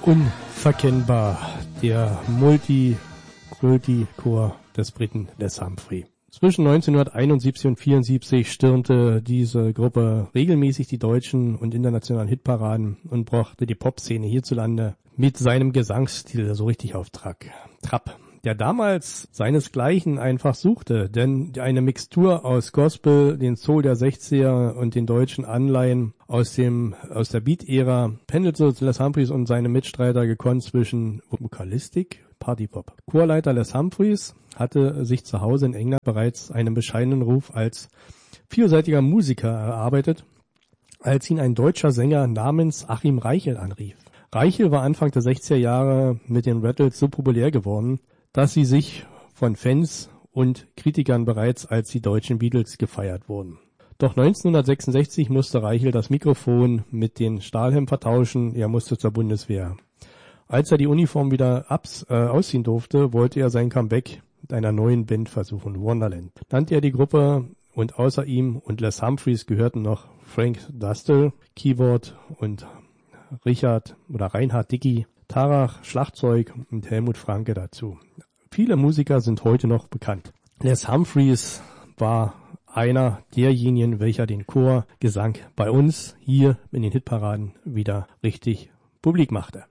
Unverkennbar, der Multikulti-Chor des Briten Les Humphrey. Zwischen 1971 und 1974 stürmte diese Gruppe regelmäßig die deutschen und internationalen Hitparaden und brachte die Popszene hierzulande mit seinem Gesangsstil so richtig auf Trab, der damals seinesgleichen einfach suchte, denn eine Mixtur aus Gospel, den Soul der 60er und den deutschen Anleihen aus der Beat-Ära pendelte Les Humphreys und seine Mitstreiter gekonnt zwischen Vokalistik, Partypop. Chorleiter Les Humphreys hatte sich zu Hause in England bereits einen bescheidenen Ruf als vielseitiger Musiker erarbeitet, als ihn ein deutscher Sänger namens Achim Reichel anrief. Reichel war Anfang der 60er Jahre mit den Rattles so populär geworden, dass sie sich von Fans und Kritikern bereits als die deutschen Beatles gefeiert wurden. Doch 1966 musste Reichel das Mikrofon mit den Stahlhelm vertauschen, er musste zur Bundeswehr. Als er die Uniform wieder ausziehen durfte, wollte er sein Comeback mit einer neuen Band versuchen, Wonderland. Nannte er die Gruppe und außer ihm und Les Humphreys gehörten noch Frank Dustel, Keyboard und Reinhard Dickey, Tarach, Schlagzeug und Helmut Franke dazu. Viele Musiker sind heute noch bekannt. Les Humphreys war einer derjenigen, welcher den Chorgesang bei uns hier in den Hitparaden wieder richtig publik machte.